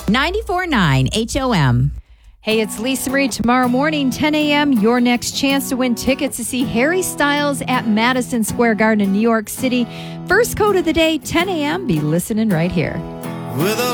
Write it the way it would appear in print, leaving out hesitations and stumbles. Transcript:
94.9 HOM. Hey, it's Lisa Marie. Tomorrow morning, 10 a.m., your next chance to win tickets to see Harry Styles at Madison Square Garden in New York City. First code of the day, 10 a.m. Be listening right here.